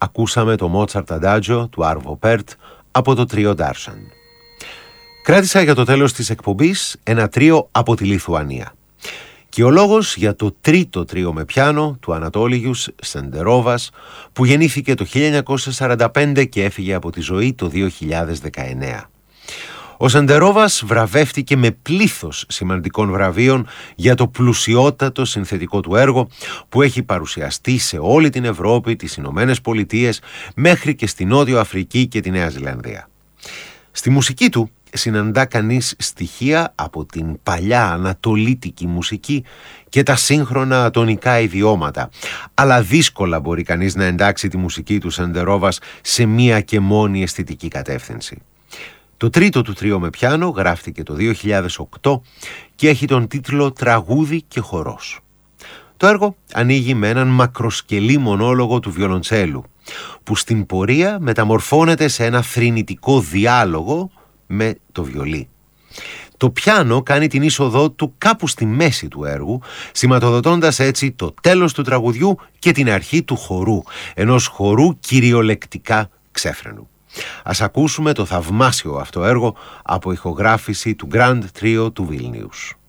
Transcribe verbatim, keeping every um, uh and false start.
ακούσαμε το Mozart Adagio του Arvo Pärt από το τρίο Darshan. Κράτησα για το τέλος της εκπομπής ένα τρίο από τη Λιθουανία. Και ο λόγος για το τρίτο τρίο με πιάνο του Ανατόλιους Σεντερόβας, που γεννήθηκε το χίλια εννιακόσια σαράντα πέντε και έφυγε από τη ζωή το δύο χιλιάδες δεκαεννέα. Ο Σεντερόβας βραβεύτηκε με πλήθος σημαντικών βραβείων για το πλουσιότατο συνθετικό του έργο που έχει παρουσιαστεί σε όλη την Ευρώπη, τις Ηνωμένες Πολιτείες, μέχρι και στη Νότιο Αφρική και τη Νέα Ζηλανδία. Στη μουσική του συναντά κανείς στοιχεία από την παλιά ανατολίτικη μουσική και τα σύγχρονα ατονικά ιδιώματα, αλλά δύσκολα μπορεί κανείς να εντάξει τη μουσική του Σεντερόβας σε μία και μόνη αισθητική κατεύθυνση. Το τρίτο του τρίο με πιάνο γράφτηκε το δύο χιλιάδες οκτώ και έχει τον τίτλο «Τραγούδι και χορός». Το έργο ανοίγει με έναν μακροσκελή μονόλογο του βιολοντσέλου, που στην πορεία μεταμορφώνεται σε ένα θρηνητικό διάλογο με το βιολί. Το πιάνο κάνει την είσοδό του κάπου στη μέση του έργου, σηματοδοτώντας έτσι το τέλος του τραγουδιού και την αρχή του χορού, ενός χορού κυριολεκτικά ξέφρενου. Ας ακούσουμε το θαυμάσιο αυτό έργο από ηχογράφηση του Grand Trio του Βίλνιους.